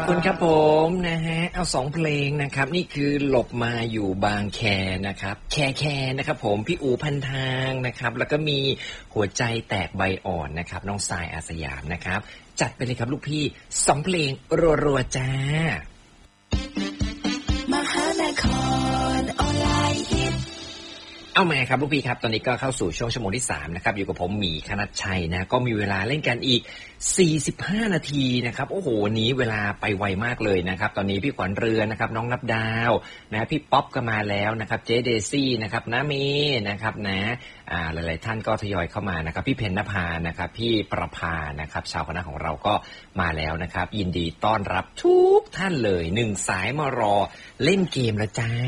คุณครับผมนะฮะเอา2เพลงนะครับนี่คือหลบมาอยู่บางแคนะครับแคนะครับผมพี่อู๋พันทางนะครับแล้วก็มีหัวใจแตกใบอ่อนนะครับน้องทรายอาสยามนะครับจัดไปเลยครับลูกพี่2เพลงรัวๆจ้ามหานครออนไลน์ฮิตเอามาครับลูกพี่ครับตอนนี้ก็เข้าสู่ช่วงชั่วโมงที่3นะครับอยู่กับผมหมีคณัชชัยนะก็มีเวลาเล่นกันอีก45นาทีนะครับโอ้โหนี้เวลาไปไวมากเลยนะครับตอนนี้พี่ขวัญเรือนนะครับน้องนับดาวนะพี่ป๊อปก็มาแล้วนะครับเจเดซี่นะครับน้าเมนะครับนะหลายๆท่านก็ทยอยเข้ามานะครับพี่เพญนภานะครับพี่ประภานะครับชาวคณะของเราก็มาแล้วนะครับยินดีต้อนรับทุกท่านเลย1สายมารอเล่นเกมแล้วจ้า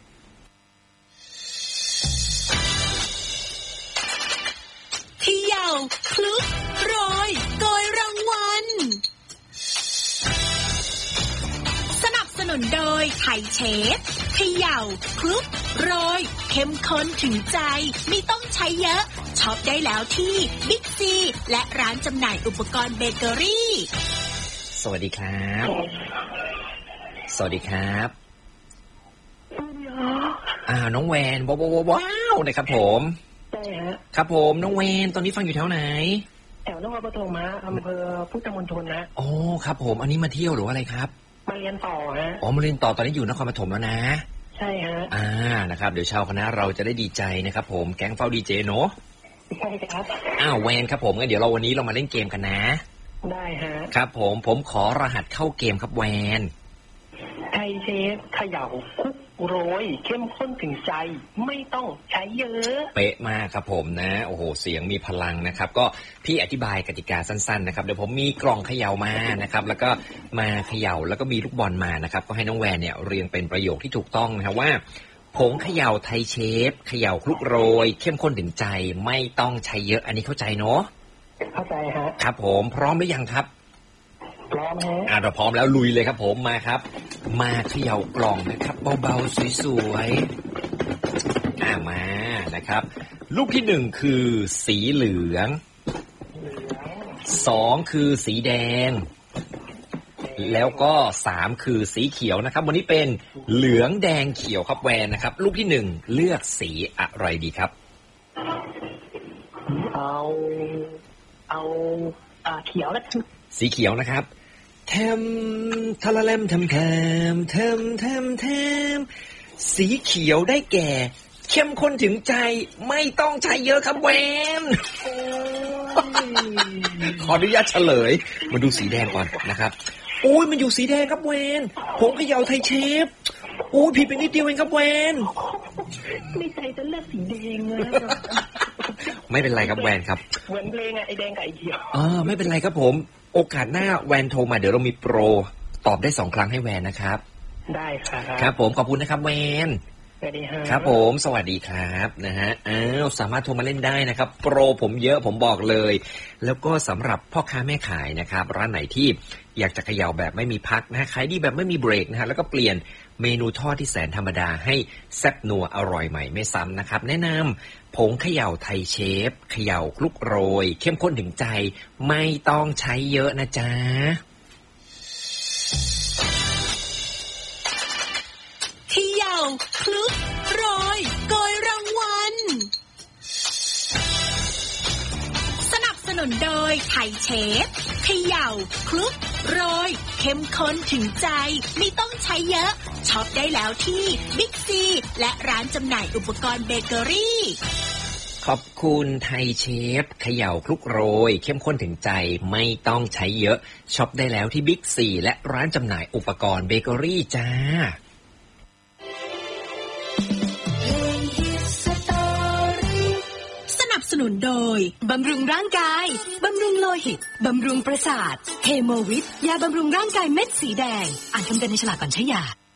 เขย่าคลุกโรยโกยรางวัลสนับสนุนโดยไทยเชฟเขย่าคลุกโรยเข้มข้นถึงใจไม่ต้องใช้เยอะช็อปได้แล้วที่บิ๊กซีและร้านจำหน่ายอุปกรณ์เบเกอรี่สวัสดีครับสวัสดีครับน้องแวนว้าวนะครับผมใช่ฮะครับผมน้องเวนตอนนี้ฟังอยู่แถวไหนแถวนครปฐมอำเภอพุทธมณฑลนะโอ้ครับผมอันนี้มาเที่ยวหรืออะไรครับมาเรียนต่อฮะมาเรียนต่อตอนนี้อยู่นครปฐมแล้วนะใช่ฮะนะครับเดี๋ยวชาวคณะเราจะได้ดีใจนะครับผมแก๊งเฝ้าดีเจเนาะใช่ครับแวนครับผมงั้นเดี๋ยววันนี้เรามาเล่นเกมกันนะได้ฮะครับผมขอรหัสเข้าเกมครับแวนไทยเชฟเขย่าคุกโรยเข้มข้นถึงใจไม่ต้องใช้เยอะเป๊ะมากครับผมนะโอ้โหเสียงมีพลังนะครับก็พี่อธิบายกติกาสั้นๆนะครับเดี๋ยวผมมีกล่องเขย่ามานะครับแล้วก็มาเขย่าแล้วก็มีลูกบอลมานะครับก็ให้น้องแวนเนี่ยเรียงเป็นประโยคที่ถูกต้องนะครับว่าผงเขย่าไทยเชฟเขย่าคลุกโรยเข้มข้นถึงใจไม่ต้องใช้เยอะอันนี้เข้าใจเนาะเข้าใจฮะครับผมพร้อมหรือยังครับพร้อมฮะเราพร้อมแล้วลุยเลยครับผมมาครับมาเขย่ากล่องนะครับเบาๆสวยๆมานะครับลูกที่1คือสีเหลือง2คือสีแดงแล้วก็3คือสีเขียวนะครับวันนี้เป็นเหลืองแดงเขียวครับแวนนะครับลูกที่1เลือกสีอะไรดีครับเอาเขียวแล้วสีเขียวนะครับแทมทะละแลมแทมสีเขียวได้แก่เข้มข้นถึงใจไม่ต้องใช้เยอะครับแวนขออนุญาตเฉลยมาดูสีแดงก่อนนะครับโอ้ยมันอยู่สีแดงครับแวนผมเขย่าไทยเชฟโอ้ยผิดไปนิดเดียวเองครับแวนไม่ใจจะเลือกสีแดงเลยไม่เป็นไรครับแวนครับเหมือนเพลงไอ้แดงกับไอ้เขียวไม่เป็นไรครับผมโอกาสหน้าแวนโทรมาเดี๋ยวเรามีโปรตอบได้2ครั้งให้แวนนะครับได้ครับครับผมขอบคุณนะครับแวนสวัสดีครับผมสวัสดีครับนะฮะสามารถโทรมาเล่นได้นะครับโปรผมเยอะผมบอกเลยแล้วก็สำหรับพ่อค้าแม่ขายนะครับร้านไหนที่อยากจะเขย่าแบบไม่มีพักนะฮะขายดีแบบไม่มีเบรกนะฮะแล้วก็เปลี่ยนเมนูทอดที่แสนธรรมดาให้แซ่บนัวอร่อยใหม่ไม่ซ้ำนะครับแนะนำผงเขย่าไทยเชฟเขย่าคลุกโรยเข้มข้นถึงใจไม่ต้องใช้เยอะนะจ๊ะเขย่าคลุกโรยโกยรางวัลสนับสนุนโดยไทยเชฟเขย่าคลุกโรยเข้มข้นถึงใจไม่ต้องใช้เยอะช็อปได้แล้วที่บิ๊กซีและร้านจำหน่ายอุปกรณ์เบเกอรี่ขอบคุณไทยเชฟเขย่าคลุกโรยเข้มข้นถึงใจไม่ต้องใช้เยอะช็อปได้แล้วที่บิ๊กซีและร้านจำหน่ายอุปกรณ์เบเกอรี่จ้าสนับสนุนโดยบำรุงร่างกายบำรุงโลหิตบำรุงประสาทเฮโมวิทยาบำรุงร่างกายเม็ดสีแดงอ่านคำเตือนในฉลากก่อนใช้ยา